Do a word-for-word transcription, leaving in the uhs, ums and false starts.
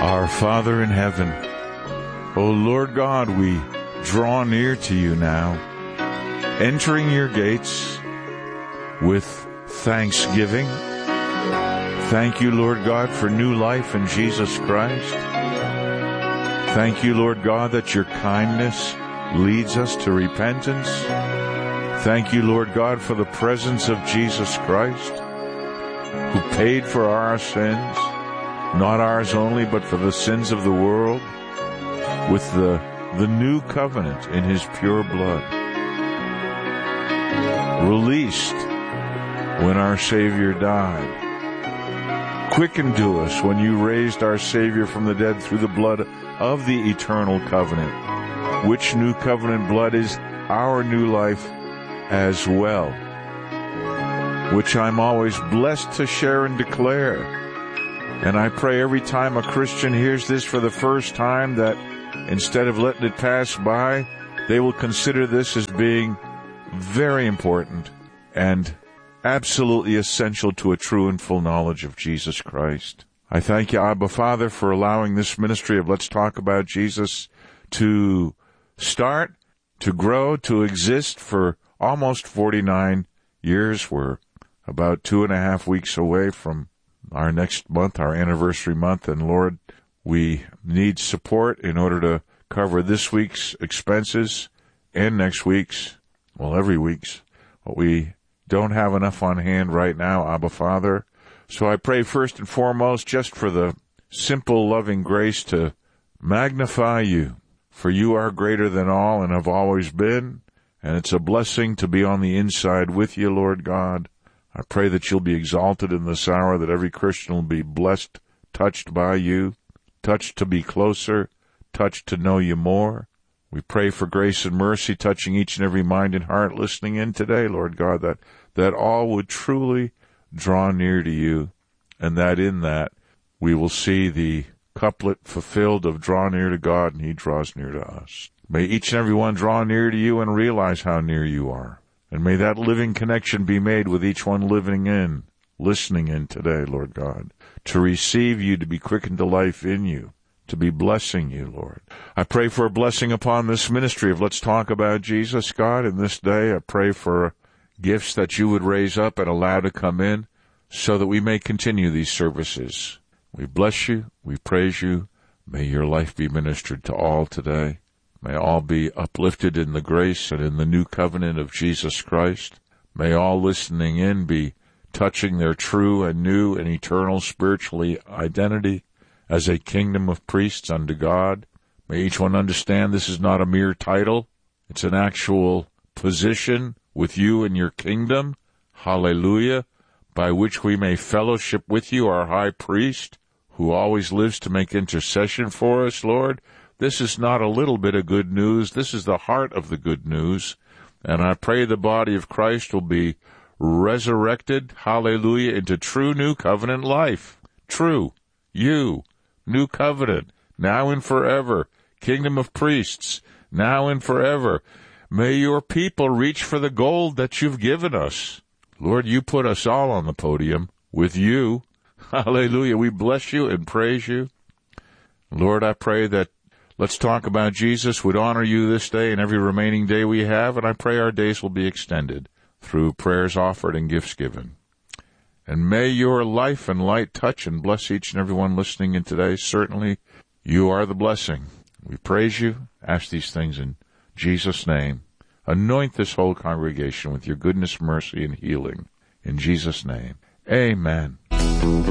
Our Father in heaven, O Lord God, we draw near to you now, entering your gates with thanksgiving. Thank you, Lord God, for new life in Jesus Christ. Thank you, Lord God, that your kindness leads us to repentance. Thank you, Lord God, for the presence of Jesus Christ, who paid for our sins, not ours only, but for the sins of the world, with the, the new covenant in his pure blood, released when our Savior died, quickened to us when you raised our Savior from the dead through the blood of the eternal covenant, which new covenant blood is our new life as well, which I'm always blessed to share and declare. And I pray every time a Christian hears this for the first time that instead of letting it pass by, they will consider this as being very important and absolutely essential to a true and full knowledge of Jesus Christ. I thank you, Abba Father, for allowing this ministry of Let's Talk About Jesus to start, to grow, to exist for almost forty-nine years. We're about two and a half weeks away from our next month, our anniversary month, and Lord, we need support in order to cover this week's expenses and next week's, well, every week's. But we don't have enough on hand right now, Abba Father. So I pray first and foremost just for the simple, loving grace to magnify you, for you are greater than all and have always been, and it's a blessing to be on the inside with you, Lord God. I pray that you'll be exalted in this hour, that every Christian will be blessed, touched by you, touched to be closer, touched to know you more. We pray for grace and mercy touching each and every mind and heart listening in today, Lord God, that, that all would truly draw near to you, and that in that we will see the couplet fulfilled of draw near to God and he draws near to us. May each and every one draw near to you and realize how near you are. And may that living connection be made with each one living in, listening in today, Lord God, to receive you, to be quickened to life in you, to be blessing you, Lord. I pray for a blessing upon this ministry of Let's Talk About Jesus, God. In this day, I pray for gifts that you would raise up and allow to come in so that we may continue these services. We bless you. We praise you. May your life be ministered to all today. May all be uplifted in the grace and in the new covenant of Jesus Christ. May all listening in be touching their true and new and eternal spiritual identity as a kingdom of priests unto God. May each one understand this is not a mere title. It's an actual position with you in your kingdom. Hallelujah. By which we may fellowship with you, our high priest, who always lives to make intercession for us, Lord. This is not a little bit of good news. This is the heart of the good news. And I pray the body of Christ will be resurrected, hallelujah, into true new covenant life. True. You. New covenant. Now and forever. Kingdom of priests. Now and forever. May your people reach for the gold that you've given us. Lord, you put us all on the podium with you. Hallelujah. We bless you and praise you. Lord, I pray that Let's Talk About Jesus would honor you this day and every remaining day we have, and I pray our days will be extended through prayers offered and gifts given. And may your life and light touch and bless each and every one listening in today. Certainly, you are the blessing. We praise you, ask these things in Jesus' name. Anoint this whole congregation with your goodness, mercy, and healing. In Jesus' name, amen.